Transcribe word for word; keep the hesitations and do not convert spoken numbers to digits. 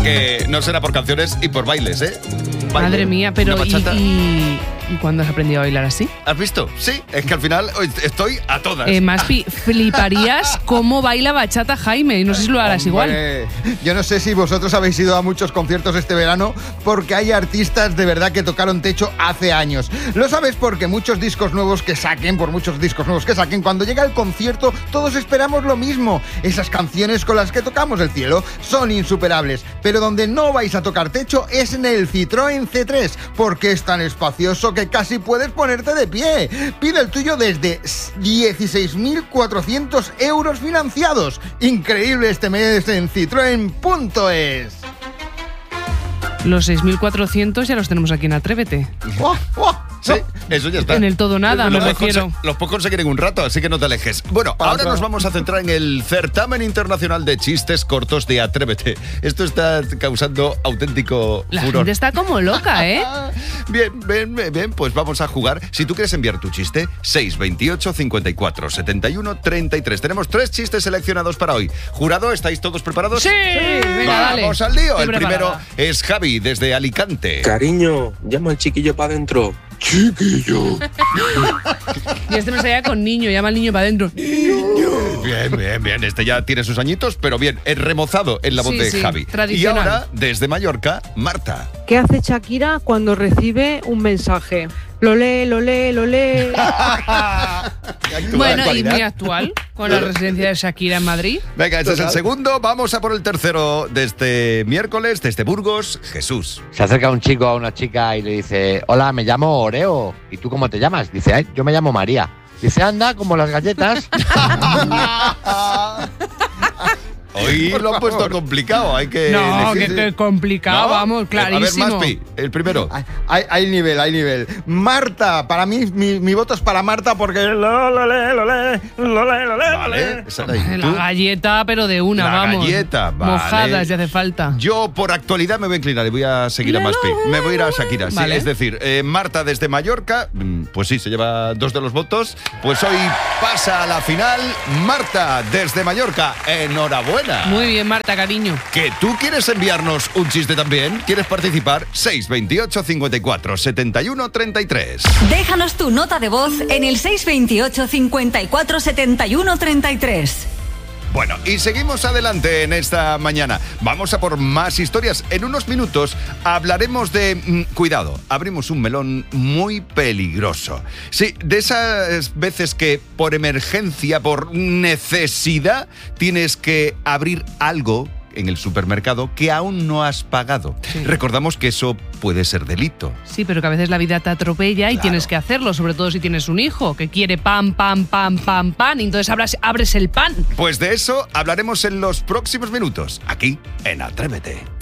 que no será por canciones y por bailes, ¿eh? Baile, Madre mía, pero una ¿y, bachata. y, ¿y cuándo has aprendido a bailar así? ¿Has visto? Sí, es que al final hoy estoy a todas. Eh, Maspi, fliparías cómo baila bachata Jaime. Y no sé si lo harás igual. Hombre, yo no sé si vosotros habéis ido a muchos conciertos este verano, porque hay artistas de verdad que tocaron techo hace años. Lo sabes porque muchos discos nuevos que saquen, por muchos discos nuevos que saquen, cuando llega el concierto todos esperamos lo mismo. Esas canciones con las que tocamos el cielo son insuperables, pero donde no vais a tocar techo es en el Citroën C tres, porque es tan espacioso que casi puedes ponerte de pie. Pide el tuyo desde dieciséis mil cuatrocientos euros financiados. Increíble este mes en citroen punto es. Los seis mil cuatrocientos ya los tenemos aquí en Atrévete. ¡Oh, oh! Sí, eso ya está. En el todo nada, me Los puedes refiero. conse- Los puedo conseguir en un rato, así que no te alejes. Bueno, Para ahora atrás. nos vamos a centrar en el certamen internacional de chistes cortos de Atrévete. Esto está causando auténtico La furor. gente está como loca, ¿eh? Bien, bien, bien, bien, pues vamos a jugar. Si tú quieres enviar tu chiste, seis veintiocho, cincuenta y cuatro, setenta y uno, treinta y tres. Tenemos tres chistes seleccionados para hoy. Jurado, ¿estáis todos preparados? ¡Sí! Venga, dale. Vamos al lío. Estoy El primero preparada. es Javi, desde Alicante. Cariño, llama al chiquillo para adentro. Chiquillo. Y este me salía con niño, llama al niño para adentro. Bien, bien, bien. Este ya tiene sus añitos, pero bien, es remozado en la voz Sí, de sí, Javi. Y tradicional. ahora, desde Mallorca, Marta. ¿Qué hace Shakira cuando recibe un mensaje? Lo lee, lo lee, lo lee. Bueno, y Actualidad. muy actual, con la residencia de Shakira en Madrid. Venga, ese es el Total. segundo. Vamos a por el tercero de este miércoles, desde Burgos, Jesús. Se acerca un chico a una chica y le dice, hola, me llamo Oreo. ¿Y tú cómo te llamas? Dice, "Ay, yo me llamo María". Dice, anda, como las galletas. Hoy lo han puesto complicado, hay que No, elegir. que, que complicado, ¿No? vamos, clarísimo. A ver, Maspi, el primero. Hay, hay- hay nivel, hay nivel. Marta, para mí, mi, mi voto es para Marta porque... Lo, lo, le, lo, le, lo, le, lo, le, lo, Vale, le. esa de ahí. La ¿Tú? galleta, pero de una, La vamos. galleta, vale. Mojadas, si hace falta. Yo, por actualidad, me voy a inclinar y voy a seguir a La, la, Maspi. Me voy a ir a Shakira. Sí, Vale. es decir, eh, Marta desde Mallorca, mm, pues sí, se lleva dos de los votos. Pues hoy pasa a la final Marta desde Mallorca. Enhorabuena. Muy bien, Marta, cariño. ¿Que tú quieres enviarnos un chiste también? ¿Quieres participar? seis veintiocho, cincuenta y cuatro, setenta y uno, treinta y tres. Déjanos tu nota de voz en el seis veintiocho, cincuenta y cuatro, setenta y uno, treinta y tres. Bueno, y seguimos adelante en esta mañana. Vamos a por más historias. En unos minutos hablaremos de... mm, cuidado, abrimos un melón muy peligroso. Sí, de esas veces que por emergencia, por necesidad, tienes que abrir algo en el supermercado que aún no has pagado. Sí. Recordamos que eso puede ser delito. Sí, pero que a veces la vida te atropella y Claro. tienes que hacerlo, sobre todo si tienes un hijo que quiere pan, pan, pan, pan, pan, y entonces abras- abres el pan. Pues de eso hablaremos en los próximos minutos, aquí en Atrévete.